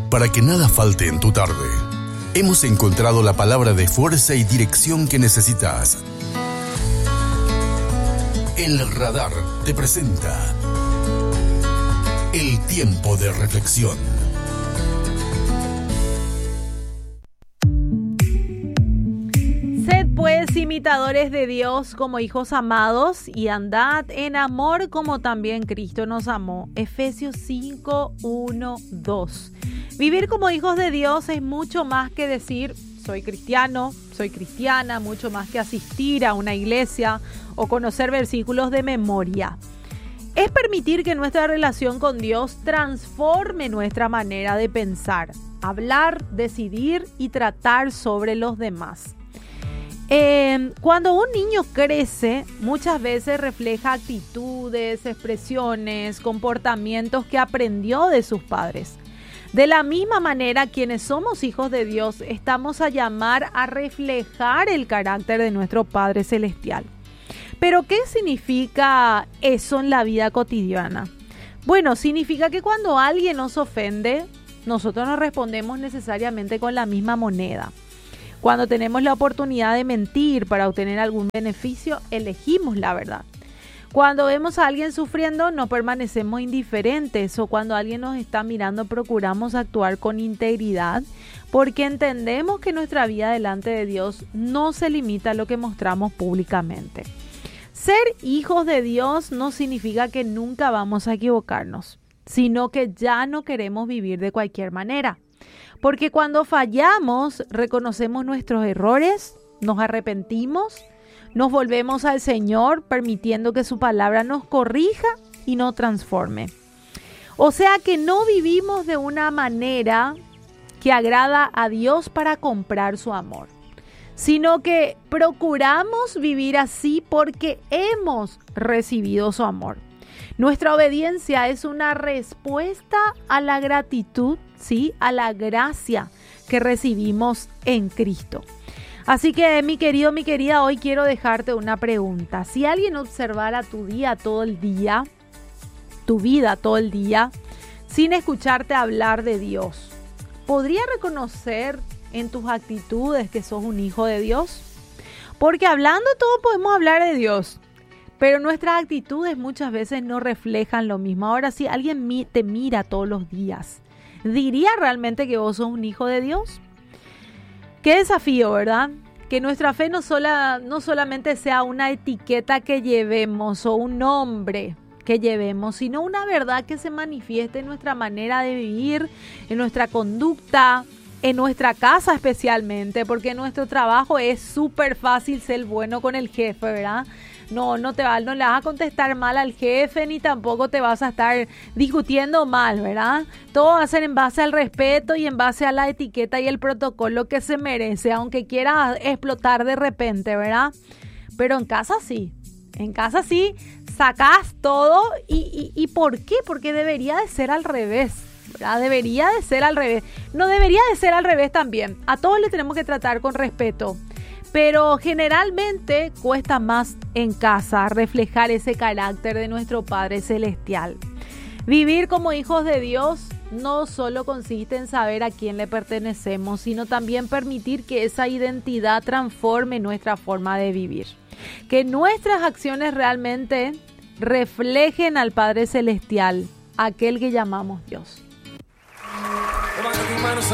Para que nada falte en tu tarde, hemos encontrado la palabra de fuerza y dirección que necesitas. El Radar te presenta el tiempo de reflexión. Sed pues imitadores de Dios como hijos amados y andad en amor como también Cristo nos amó. Efesios 5, 1, 2. Vivir como hijos de Dios es mucho más que decir soy cristiano, soy cristiana, mucho más que asistir a una iglesia o conocer versículos de memoria. Es permitir que nuestra relación con Dios transforme nuestra manera de pensar, hablar, decidir y tratar sobre los demás. Cuando un niño crece, muchas veces refleja actitudes, expresiones, comportamientos que aprendió de sus padres. De la misma manera, quienes somos hijos de Dios, estamos a llamar a reflejar el carácter de nuestro Padre Celestial. ¿Pero qué significa eso en la vida cotidiana? Bueno, significa que cuando alguien nos ofende, nosotros no respondemos necesariamente con la misma moneda. Cuando tenemos la oportunidad de mentir para obtener algún beneficio, elegimos la verdad. Cuando vemos a alguien sufriendo, no permanecemos indiferentes, o cuando alguien nos está mirando, procuramos actuar con integridad, porque entendemos que nuestra vida delante de Dios no se limita a lo que mostramos públicamente. Ser hijos de Dios no significa que nunca vamos a equivocarnos, sino que ya no queremos vivir de cualquier manera. Porque cuando fallamos, reconocemos nuestros errores, nos arrepentimos, nos volvemos al Señor, permitiendo que su palabra nos corrija y nos transforme. O sea que no vivimos de una manera que agrada a Dios para comprar su amor, sino que procuramos vivir así porque hemos recibido su amor. Nuestra obediencia es una respuesta a la gratitud, ¿sí? A la gracia que recibimos en Cristo. Así que, mi querido, mi querida, hoy quiero dejarte una pregunta. Si alguien observara tu día todo el día, tu vida todo el día, sin escucharte hablar de Dios, ¿podría reconocer en tus actitudes que sos un hijo de Dios? Porque hablando todo podemos hablar de Dios, pero nuestras actitudes muchas veces no reflejan lo mismo. Ahora, si alguien te mira todos los días, ¿diría realmente que vos sos un hijo de Dios? Qué desafío, ¿verdad? Que nuestra fe no solamente sea una etiqueta que llevemos o un nombre que llevemos, sino una verdad que se manifieste en nuestra manera de vivir, en nuestra conducta, en nuestra casa especialmente, porque en nuestro trabajo es súper fácil ser bueno con el jefe, ¿verdad? No le vas a contestar mal al jefe, ni tampoco te vas a estar discutiendo mal, ¿verdad? Todo va a ser en base al respeto y en base a la etiqueta y el protocolo que se merece, aunque quieras explotar de repente, ¿verdad? Pero en casa sí sacás todo. ¿Y por qué? Porque debería de ser al revés, ¿verdad? Debería de ser al revés. No debería de ser al revés también. A todos les tenemos que tratar con respeto. Pero generalmente cuesta más en casa reflejar ese carácter de nuestro Padre Celestial. Vivir como hijos de Dios no solo consiste en saber a quién le pertenecemos, sino también permitir que esa identidad transforme nuestra forma de vivir. Que nuestras acciones realmente reflejen al Padre Celestial, aquel que llamamos Dios.